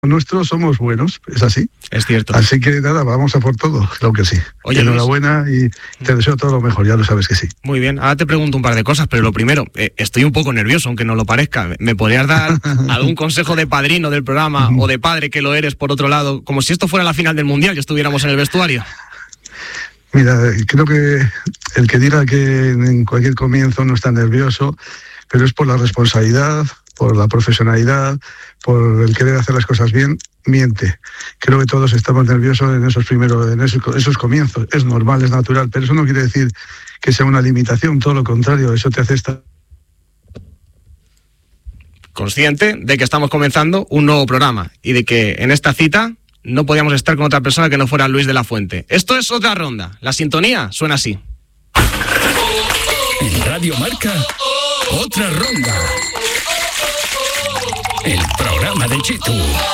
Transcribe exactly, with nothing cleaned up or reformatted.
nuestros somos buenos, es así. Es cierto. Así que nada, vamos a por todo, creo que sí. Oye, enhorabuena y te deseo todo lo mejor, ya lo sabes que sí. Muy bien, ahora te pregunto un par de cosas, pero lo primero, eh, estoy un poco nervioso, aunque no lo parezca. ¿Me podrías dar algún consejo de padrino del programa o de padre que lo eres, por otro lado, como si esto fuera la final del Mundial y estuviéramos en el vestuario? Mira, creo que el que diga que en cualquier comienzo no está nervioso, pero es por la responsabilidad, por la profesionalidad, por el querer hacer las cosas bien, miente. Creo que todos estamos nerviosos en esos primeros, en esos, esos comienzos. Es normal, es natural, pero eso no quiere decir que sea una limitación, todo lo contrario, eso te hace estar consciente de que estamos comenzando un nuevo programa y de que en esta cita no podíamos estar con otra persona que no fuera Luis de la Fuente. Esto es Otra Ronda. La sintonía suena así. En Radio Marca, Otra Ronda. El programa de Chitu.